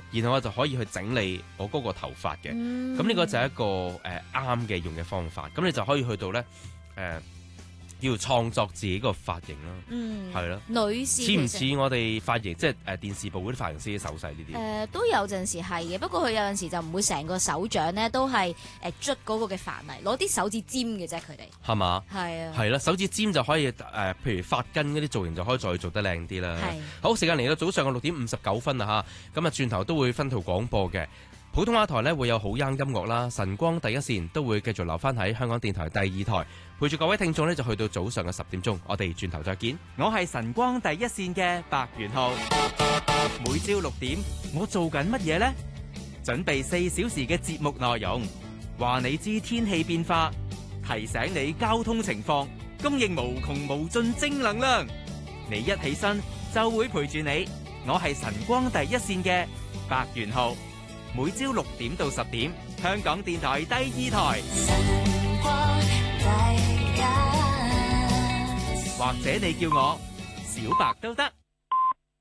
然後我就可以去整理我嗰個頭髮嘅。咁呢個就係一個啱嘅用嘅方法。咁你就可以去到咧要創作自己個髮型啦，係咯。 女士似唔似我哋髮型，即係電視部嗰啲髮型師嘅手勢呢啲？ 都有陣時係嘅，不過佢有陣時就唔會成個手掌咧都係捽嗰個嘅髮泥，攞啲手指尖嘅啫，佢哋係嘛？ 係啊， 係啦，手指尖就可以譬如髮根嗰啲造型就可以再做得靚啲啦。 係好，時間嚟到早上嘅6:59啦嚇，咁啊轉頭都會分途廣播嘅。普通話台呢會有好 young 音樂啦，晨光第一線都會繼續留翻喺香港電台第二台，陪住各位聽眾呢，就去到早上嘅10點鐘，我哋轉頭再見。 我係晨光第一線嘅白元浩，每朝6點我做緊乜嘢呢？準備4小時嘅節目內容，話你知天氣變化，提醒你交通情況，供應無窮無盡正能量。你一起身就會陪住你，我係晨光第一線嘅白元浩。每朝6點到10點，香港電台第二台，或者你叫我小白都得。